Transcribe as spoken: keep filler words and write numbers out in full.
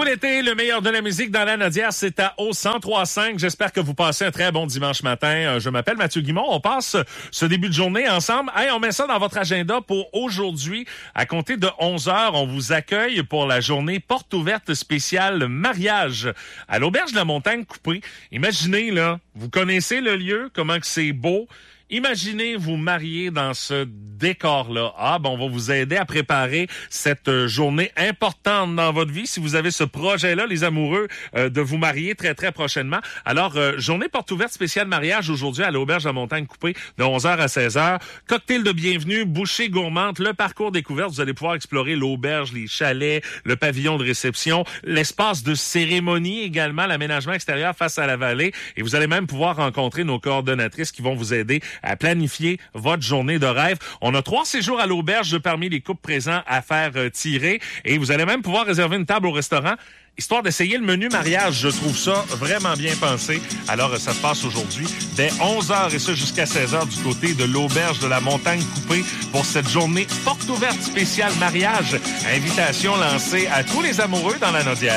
l'été, le meilleur de la musique dans la Nodière, c'est à O cent trois cinq. J'espère que vous passez un très bon dimanche matin. Euh, je m'appelle Mathieu Guimond. On passe ce début de journée ensemble. Hey, on met ça dans votre agenda pour aujourd'hui. À compter de onze heures, on vous accueille pour la journée porte ouverte spéciale mariage à l'Auberge de la Montagne Coupée. Imaginez, là, vous connaissez le lieu, comment que c'est beau. Imaginez vous marier dans ce décor-là. Ah, ben, on va vous aider à préparer cette journée importante dans votre vie. Si vous avez ce projet-là, les amoureux, euh, de vous marier très, très prochainement. Alors, euh, journée porte ouverte spéciale mariage aujourd'hui à l'Auberge de la Montagne Coupée de onze heures à seize heures. Cocktail de bienvenue, bouchée gourmande, le parcours découverte. Vous allez pouvoir explorer l'auberge, les chalets, le pavillon de réception, l'espace de cérémonie également, l'aménagement extérieur face à la vallée. Et vous allez même pouvoir rencontrer nos coordonnatrices qui vont vous aider à planifier votre journée de rêve. On a trois séjours à l'auberge parmi les couples présents à faire euh, tirer et vous allez même pouvoir réserver une table au restaurant histoire d'essayer le menu mariage. Je trouve ça vraiment bien pensé. Alors, ça se passe aujourd'hui dès onze heures et ça jusqu'à seize heures du côté de l'Auberge de la Montagne Coupée pour cette journée porte ouverte spéciale mariage. Invitation lancée à tous les amoureux dans la Nodière.